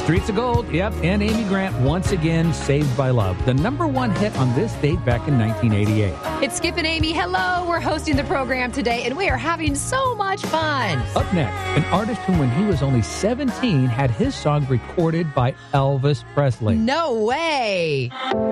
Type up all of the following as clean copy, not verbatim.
Streets of Gold, yep, and Amy Grant once again, Saved by Love. The number one hit on this date back in 1988. It's Skip and Amy. Hello, we're hosting the program today, and we are having so much fun. Up next, an artist who, when he was only 17, had his song recorded by Elvis Presley. No way.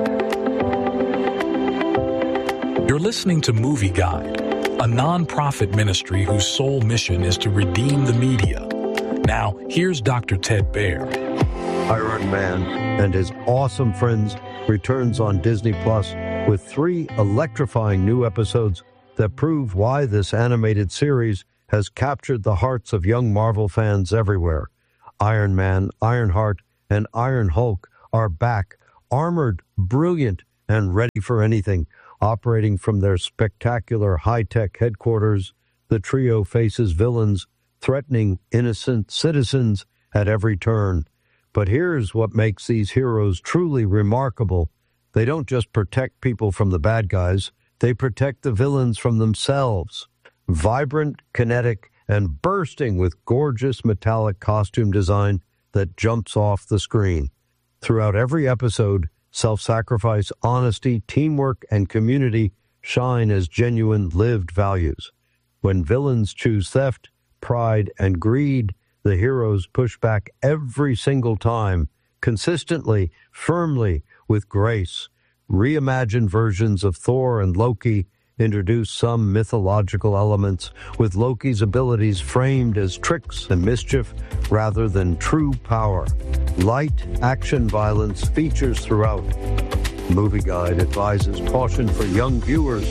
You're listening to Movie Guide, a non-profit ministry whose sole mission is to redeem the media. Now, here's Dr. Ted Baer. Iron Man and his awesome friends returns on Disney Plus with 3 electrifying new episodes that prove why this animated series has captured the hearts of young Marvel fans everywhere. Iron Man, Ironheart, and Iron Hulk are back, armored, brilliant, and ready for anything. Operating from their spectacular high-tech headquarters, the trio faces villains threatening innocent citizens at every turn. But here's what makes these heroes truly remarkable. They don't just protect people from the bad guys, they protect the villains from themselves. Vibrant, kinetic, and bursting with gorgeous metallic costume design that jumps off the screen. Throughout every episode, self-sacrifice, honesty, teamwork, and community shine as genuine lived values. When villains choose theft, pride, and greed, the heroes push back every single time, consistently, firmly, with grace. Reimagined versions of Thor and Loki introduce some mythological elements, with Loki's abilities framed as tricks and mischief rather than true power. Light action violence features throughout. Movie Guide advises caution for young viewers.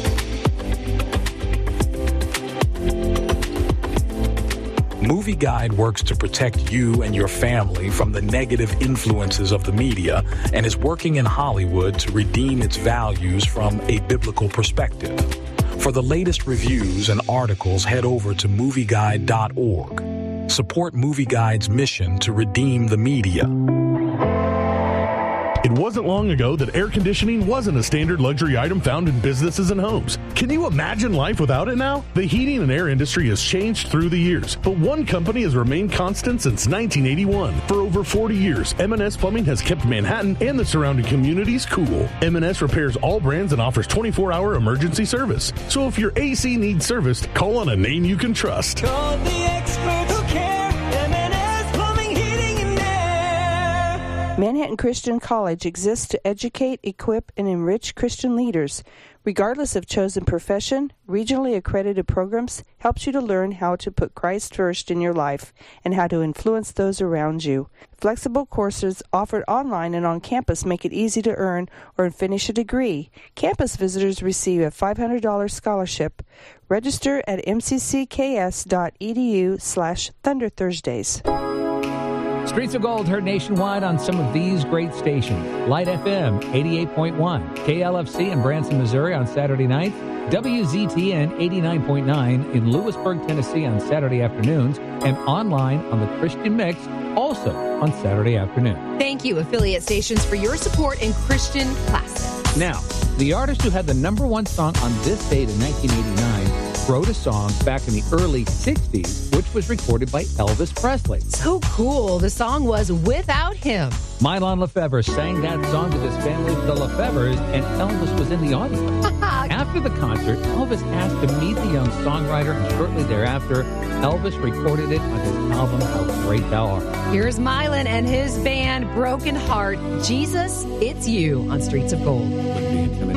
Movie Guide works to protect you and your family from the negative influences of the media and is working in Hollywood to redeem its values from a biblical perspective. For the latest reviews and articles, head over to movieguide.org. Support Movie Guide's mission to redeem the media. It wasn't long ago that air conditioning wasn't a standard luxury item found in businesses and homes. Can you imagine life without it now? The heating and air industry has changed through the years, but one company has remained constant since 1981. For over 40 years, M&S Plumbing has kept Manhattan and the surrounding communities cool. M&S repairs all brands and offers 24-hour emergency service. So if your AC needs serviced, call on a name you can trust. Call the experts who care. M&S Plumbing, Heating, and Air. Manhattan Christian College exists to educate, equip, and enrich Christian leaders. Regardless of chosen profession, regionally accredited programs helps you to learn how to put Christ first in your life and how to influence those around you. Flexible courses offered online and on campus make it easy to earn or finish a degree. Campus visitors receive a $500 scholarship. Register at mccs.edu/Thunder Thursdays. Streets of Gold heard nationwide on some of these great stations. Light FM 88.1, KLFC in Branson, Missouri on Saturday nights, WZTN 89.9 in Lewisburg, Tennessee on Saturday afternoons, and online on the Christian Mix also on Saturday afternoon. Thank you, affiliate stations, for your support in Christian classics. Now, the artist who had the number one song on this date in 1989 wrote a song back in the early 60s, which was recorded by Elvis Presley. So cool. The song was Without Him. Mylon Lefevre sang that song with his family, the Lefevres, and Elvis was in the audience. After the concert, Elvis asked to meet the young songwriter, and shortly thereafter, Elvis recorded it on his album, How Great Thou Art. Here's Mylon and his band, Broken Heart. Jesus, It's You on Streets of Gold.